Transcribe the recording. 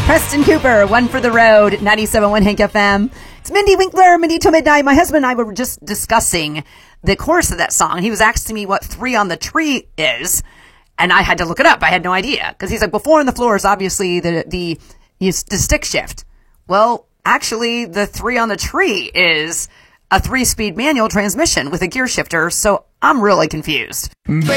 Preston Cooper, One for the Road, 97.1 Hank FM. It's Mindy Winkler, Mindy Till Midnight. My husband and I were just discussing the chorus of that song. He was asking me what 3 on the tree is, and I had to look it up. I had no idea. Because he's like, well, 4 on the floor is obviously the stick shift. Well, actually, the 3 on the tree is a 3-speed manual transmission with a gear shifter, so I'm really confused. Baby,